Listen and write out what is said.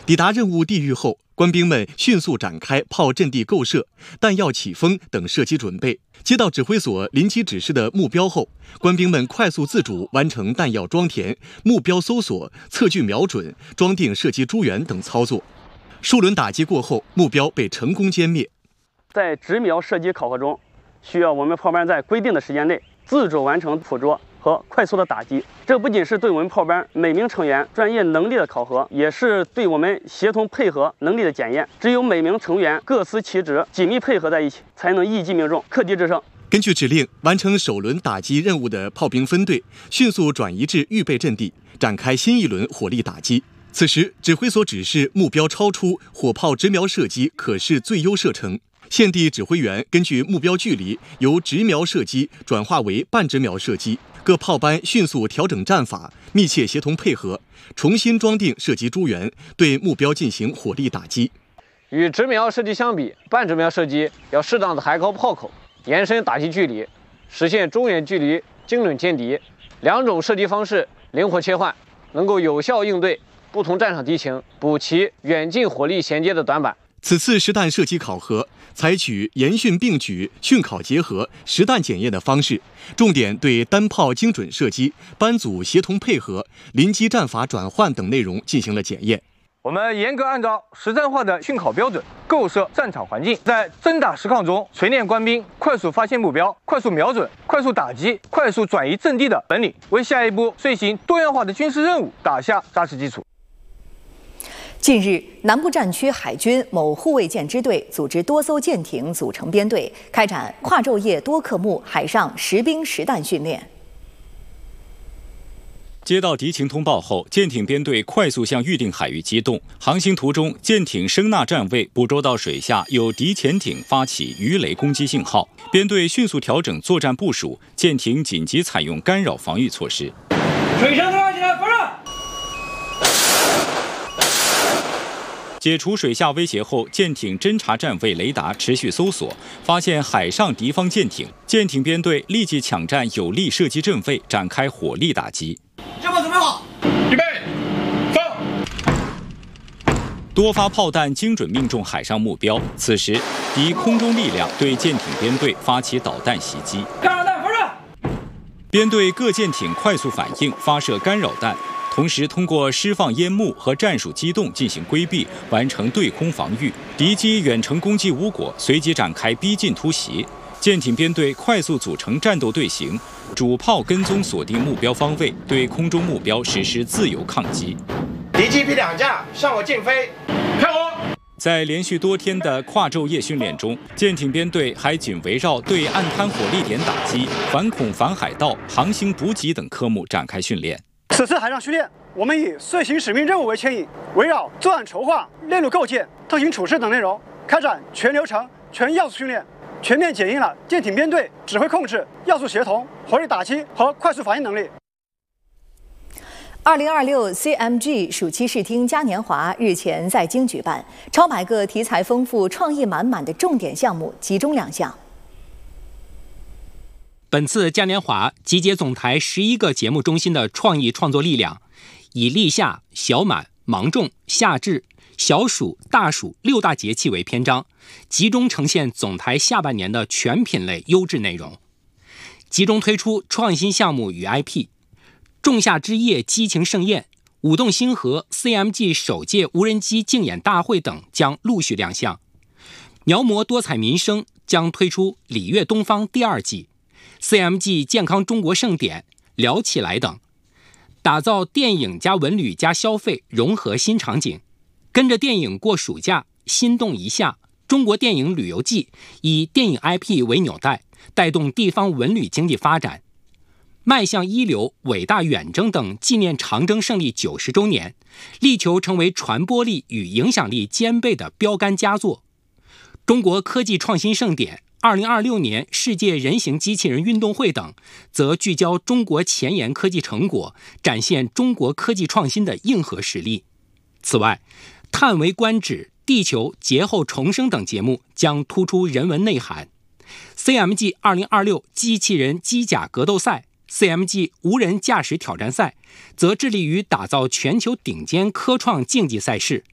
抵达任务地域后，官兵们迅速展开炮阵地构设、弹药起风等射击准备。接到指挥所临机指示的目标后，官兵们快速自主完成弹药装填、目标搜索、测距瞄准、装订射击诸元等操作。数轮打击过后，目标被成功歼灭。 在直瞄射击考核中，需要我们炮班在规定的时间内自主完成捕捉和快速的打击。这不仅是对我们炮班每名成员专业能力的考核，也是对我们协同配合能力的检验。只有每名成员各司其职，紧密配合在一起，才能一击命中，克敌制胜。 根据指令，完成首轮打击任务的炮兵分队迅速转移至预备阵地，展开新一轮火力打击。此时，指挥所指示目标超出，火炮直瞄射击可视最优射程。现地指挥员根据目标距离，由直瞄射击转化为半直瞄射击。各炮班迅速调整战法，密切协同配合，重新装订射击诸元，对目标进行火力打击。 与直瞄射击相比，半直瞄射击要适当的抬高炮口，延伸打击距离，实现中远距离精准歼敌。两种射击方式灵活切换，能够有效应对不同战场敌情，补齐远近火力衔接的短板。 此次实弹射击考核采取研训并举、训考结合、实弹检验的方式，重点对单炮精准射击、班组协同配合、临机战法转换等内容进行了检验。 我们严格按照实战化的训考标准构设战场环境，在真打实抗中锤炼官兵快速发现目标、快速瞄准、快速打击、快速转移阵地的本领，为下一步遂行多样化的军事任务打下扎实基础。 近日，南部战区海军某护卫舰支队组织多艘舰艇组成编队，开展跨昼夜多科目海上实兵实弹训练。 接到敌情通报后，舰艇编队快速向预定海域机动。航行途中，舰艇声纳站位捕捉到水下有敌潜艇发起鱼雷攻击信号，编队迅速调整作战部署，舰艇紧急采用干扰防御措施。 水声多少起来，发射！ 解除水下威胁后，舰艇侦察站位雷达持续搜索，发现海上敌方舰艇。舰艇编队立即抢占有利射击阵位，展开火力打击。 这炮准备好，预备，放！ 多发炮弹精准命中海上目标。此时，敌空中力量对舰艇编队发起导弹袭击。 干扰弹发射！ 编队各舰艇快速反应，发射干扰弹。同时，通过释放烟幕和战术机动进行规避，完成对空防御。敌机远程攻击无果，随即展开逼近突袭。舰艇编队快速组成战斗队形，主炮跟踪锁定目标方位，对空中目标实施自由抗击。 敌机 P2架向我近飞， 看我！ 在连续多天的跨昼夜训练中，舰艇编队还紧围绕对岸滩火力点打击、反恐反海盗、航行补给等科目展开训练。 此次海上训练，我们以遂行使命任务为牵引，围绕作案筹划、链路构建、特型处置等内容，开展全流程、全要素训练，全面检验了舰艇编队指挥控制、要素协同、火力打击和快速反应能力。 2026 CMG 暑期视听嘉年华日前在京举办，超百个题材丰富、创意满满的重点项目集中亮相。 本次嘉年华集结总台11个节目中心的创意创作力量，以立夏、小满、芒种、夏至、小暑、大暑6大节气为篇章，集中呈现总台下半年的全品类优质内容。集中推出创新项目与 IP， 仲夏之夜激情盛宴、舞动星河 CMG 首届无人机竞演大会等将陆续亮相。描摹多彩民生将推出礼乐东方第2季。CMG 健康中国盛典、聊起来等，打造电影加文旅加消费融合新场景，跟着电影过暑假，心动一下。中国电影旅游季以电影 IP 为纽带，带动地方文旅经济发展。迈向一流、伟大远征等纪念长征胜利90周年，力求成为传播力与影响力兼备的标杆佳作。中国科技创新盛典、2026年世界人形机器人运动会等，则聚焦中国前沿科技成果，展现中国科技创新的硬核实力。此外，叹为观止、地球劫后重生等节目将突出人文内涵。CMG 2026机器人机甲格斗赛、CMG 无人驾驶挑战赛，则致力于打造全球顶尖科创竞技赛事。